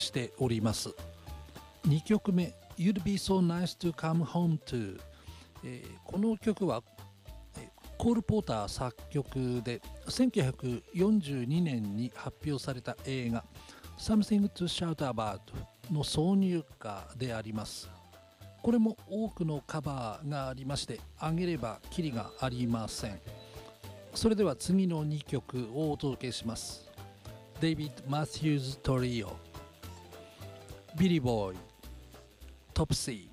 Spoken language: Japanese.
しております。2曲目 You'd Be So Nice to Come Home To、この曲はコール・ポーター作曲で1942年に発表された映画 Something to Shout About の挿入歌であります。これも多くのカバーがありまして、挙げればキリがありません。それでは次の2曲をお届けします。デイビッド・マシューズ・トリオ、ビリー・ボーイ、トップシー。